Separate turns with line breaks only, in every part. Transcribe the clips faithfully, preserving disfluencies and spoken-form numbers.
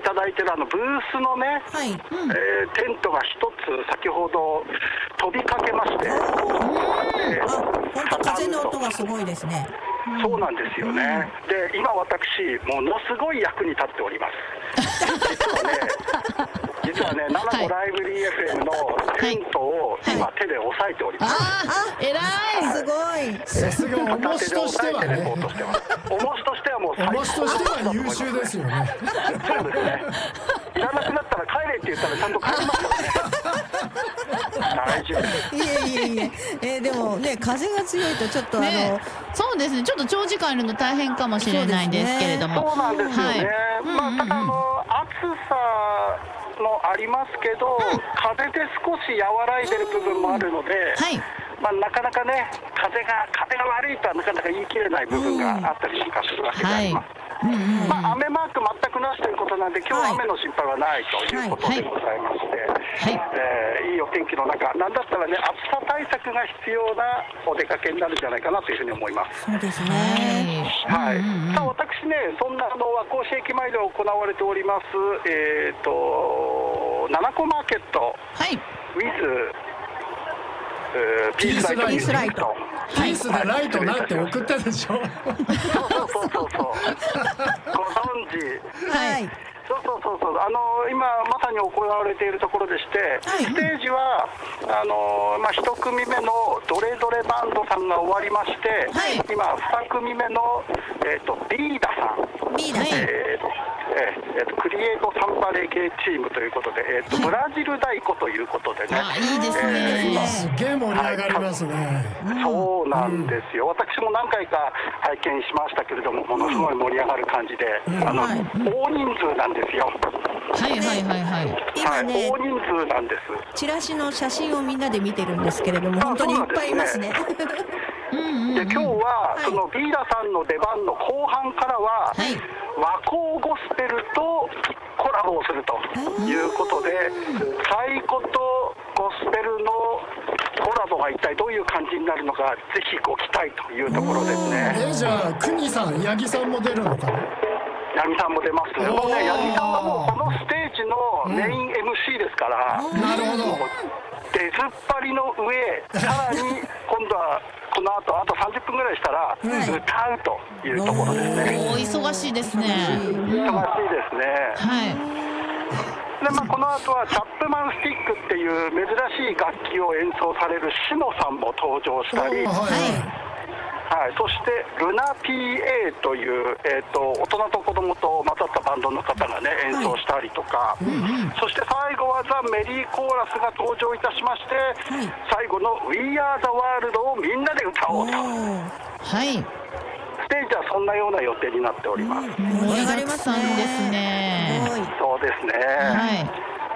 ただいてるあのブースのね、
はい、うん
えー、テントが一つ先ほど飛びかけまして、え
ー、あ、本当風の音がすごいですね。
そうなんですよね、うん、で今私ものすごい役に立っております実はね実はねななじゅうごライブリー エフエム のテントを今手で押さえております、
はいはい、ああ偉い、
すごい、
さすがおもしとしてはね、
おもしとしてはもう最高、
おもしとしては優秀ですよね
そうですね、いらなくなったら帰れって言ったらちゃんと帰りますからね大丈夫。
いえいえいえ、えー、でもね風が強いとちょっと、ね、あの
そうですね、ちょっと長時間いるの大変かもしれないんですけれども、
そうなんですよね、はい、まあ、ただあの暑さもありますけど、うん、風で少し和らいでる部分もあるので、はい、まあ、なかなかね風が風が悪いとはなかなか言い切れない部分があったりしかするわけであります、はい、うんうん、まあ、雨マーク全くなしということなんで今日は雨の心配はないということでございまして、はいはい、えー、いいお天気の中、なんだったらね暑さ対策が必要なお出かけになるんじゃないかなというふうに思います。
そうですね、
はい、うんうん、さあ私ね、そんなあの和光市駅前で行われております、えーと七子マーケット、はい、ウィズ
ピースライト、ピースライト、ピースでライトなんて送ったでしょ。そう
そうそうそうそう。ご存知。はい。そうそうそうそう。あの今まさに行われているところでして、はい、ステージはあのまあ一組目のどれどれバンドさんが終わりまして、はい、今二組目のえっ、ー、とビーダさん、ビーダさん、えーえー、とクリエイトサンバレゲーチームということで、えーとはい、ブラジル太鼓ということでね、
あ、いいですね、
えー、すげえ盛り上がりますね、
はい、そうなんですよ、うん、私も何回か拝見しましたけれども、ものすごい盛り上がる感じで、うん、あの、はい、大人数なんですよ。
はいはいはいはい、
今ね、
はい、大人数なんです。
チラシの写真をみんなで見てるんですけれども、本当にいっぱいいますね。
で今日はそのビーダさんの出番の後半からは、はい、和光ゴスペルとコラボをするということで、太鼓とゴスペルのコラボが一体どういう感じになるのか、ぜひご期待というところですね。
えじゃあ国さん、八木さんも出るのかな。
八木さんも出ます。もうね、八木さんはもうこのステージのメイン エムシー ですから、
うん、なるほど、
出ずっぱりの上、さらに今度はこの後あとさんじゅっぷんぐらいしたら歌うというところですね。
お忙しいですね。
忙しいですね。
はい。
でまあ、この後はチャップマンスティックっていう珍しい楽器を演奏されるシノさんも登場したり、はいはい、そしてルナ ピーエー という、えー、と大人と子供と混ざったバンドの方がね演奏したりとか、はい、うんうん、そして最後はザ・メリーコーラスが登場いたしまして、はい、最後の We Are the World をみんなで歌おうと。
はい、
ステージはそんなような予定になっております。
盛りだくさんですね。
そうですね。
はい、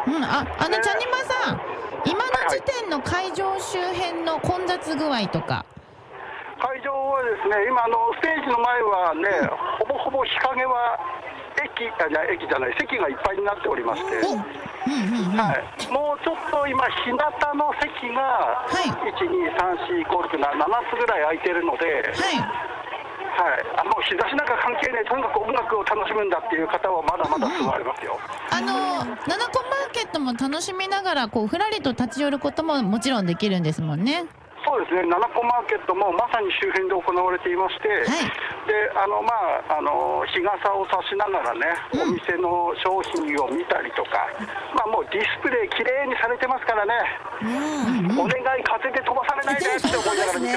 うん、あ、あの、ね、茶沼さん、今の時点の会場周辺の混雑具合とか。
会場はですね、今あのステージの前はね、うん、ほぼほぼ日陰は駅あじゃ駅じゃない席がいっぱいになっておりまして、うんうんうん、はい、もうちょっと今日向の席が、はい、いちにさんしごろくななつぐらい空いてるので、はいはい、あの日差しなんか関係ない、とにかく音楽を楽しむんだっていう方はまだまだ座れますよ。
うんうん、あの七子マーケットも楽しみながらこうふらりと立ち寄ることももちろんできるんですもんね。
そうですね、七子マーケットもまさに周辺で行われていまして、はい、であのまああの日傘を差しながらね、うん、お店の商品を見たりとか、まあもうディスプレイきれいにされてますからね、うんうん、お願い風で飛ばされないでって思いながら見て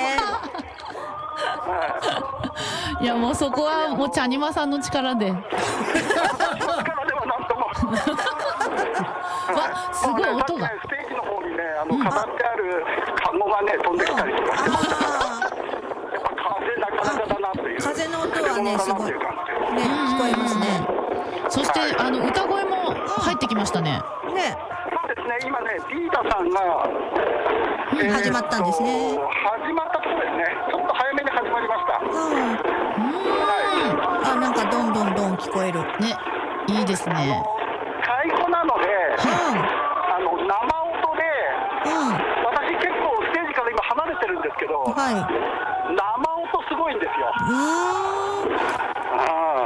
ます。
いやもうそこはもう茶庭さんの力で。
力ではなんとも。
わ、すごい音が。
ステージの方にね、あの飾ってあるカゴがね飛んできたりとかしてましたから、やっぱ風なかなかだなという。
風の音はねすごいね聞こえますね。
そして、はい、あの歌声も入ってきましたね。ね。
そうですね、今ねビータさんが、
うんえー、始まったんですね。
始まったところですね。ちょっと早めに始まりました。うん。
はい、あ、なんかどんどんどん聞こえる。
ね、いいですね。
太鼓なので、うん、あの生音で、うん、私結構ステージから今離れてるんですけど、はい、生音すごいんですよ。うーん、あ